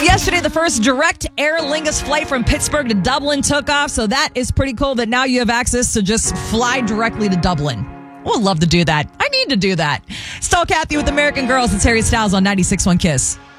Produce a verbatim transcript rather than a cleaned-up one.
Yesterday, the first direct Aer Lingus flight from Pittsburgh to Dublin took off, so that is pretty cool that now you have access to just fly directly to Dublin. We'll love to do that. I need to do that. Still Kathy with American Girls. It's Harry Styles on ninety-six point one Kiss.